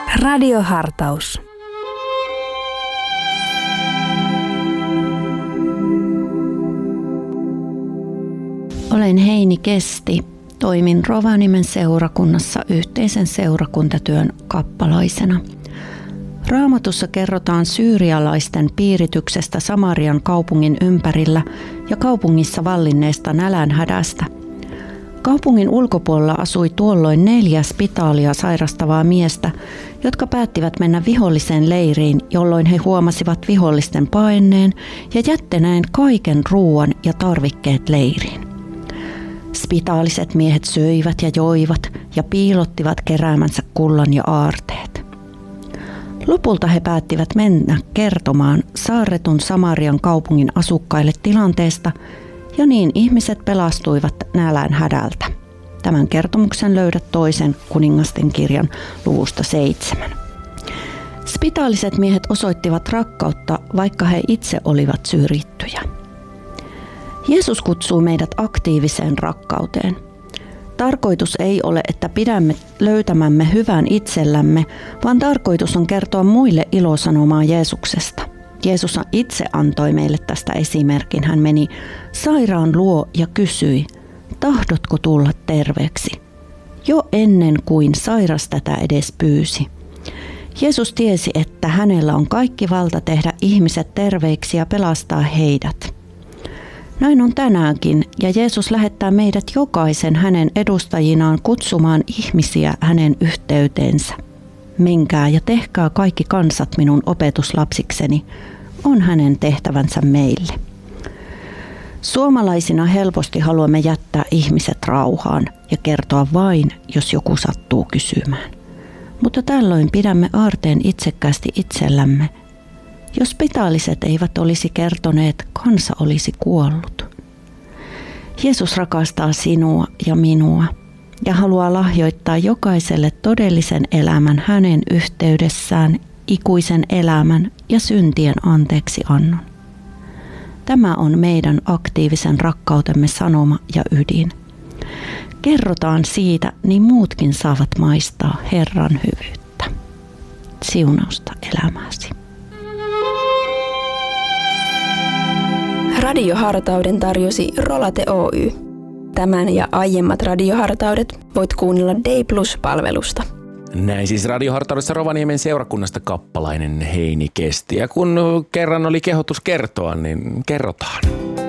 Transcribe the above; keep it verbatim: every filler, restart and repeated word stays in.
Radiohartaus. Olen Heini Kesti. Toimin Rovaniemen seurakunnassa yhteisen seurakuntatyön kappalaisena. Raamatussa kerrotaan syyrialaisten piirityksestä Samarian kaupungin ympärillä ja kaupungissa vallinneesta nälänhädästä. Kaupungin ulkopuolella asui tuolloin neljä spitaalia sairastavaa miestä, jotka päättivät mennä vihollisen leiriin, jolloin he huomasivat vihollisten paenneen ja jättäneen kaiken ruoan ja tarvikkeet leiriin. Spitaaliset miehet söivät ja joivat ja piilottivat keräämänsä kullan ja aarteet. Lopulta he päättivät mennä kertomaan saarretun Samarian kaupungin asukkaille tilanteesta, ja niin ihmiset pelastuivat nälän hädältä. Tämän kertomuksen löydät toisen kuningasten kirjan luvusta seitsemän. Spitaaliset miehet osoittivat rakkautta, vaikka he itse olivat syrjittyjä. Jeesus kutsuu meidät aktiiviseen rakkauteen. Tarkoitus ei ole, että pidämme löytämämme hyvän itsellämme, vaan tarkoitus on kertoa muille ilosanomaa Jeesuksesta. Jeesus itse antoi meille tästä esimerkin. Hän meni sairaan luo ja kysyi, tahdotko tulla terveeksi? Jo ennen kuin sairas tätä edes pyysi. Jeesus tiesi, että hänellä on kaikki valta tehdä ihmiset terveiksi ja pelastaa heidät. Näin on tänäänkin, ja Jeesus lähettää meidät jokaisen hänen edustajinaan kutsumaan ihmisiä hänen yhteyteensä. Menkää ja tehkää kaikki kansat minun opetuslapsikseni, on hänen tehtävänsä meille. Suomalaisina helposti haluamme jättää ihmiset rauhaan ja kertoa vain, jos joku sattuu kysymään. Mutta tällöin pidämme aarteen itsekkäästi itsellämme. Jos spitaaliset eivät olisi kertoneet, kansa olisi kuollut. Jeesus rakastaa sinua ja minua ja haluaa lahjoittaa jokaiselle todellisen elämän hänen yhteydessään, ikuisen elämän ja syntien anteeksi annon. Tämä on meidän aktiivisen rakkautemme sanoma ja ydin. Kerrotaan siitä, niin muutkin saavat maistaa Herran hyvyyttä. Siunausta elämääsi. Radiohartauden tarjosi Rolate Oy. Tämän ja aiemmat radiohartaudet voit kuunnella Day Plus-palvelusta. Näin siis Radiohartaudessa Rovaniemen seurakunnasta kappalainen Heini Kesti. Ja kun kerran oli kehotus kertoa, niin kerrotaan.